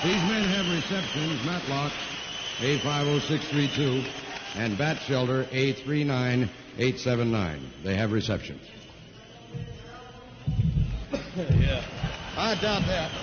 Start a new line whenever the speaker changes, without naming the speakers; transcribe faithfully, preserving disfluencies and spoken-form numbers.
These men have receptions, Matlock, A five oh six three two, and Bat Shelter, A three nine eight seven nine. They have receptions.
Yeah. I doubt that.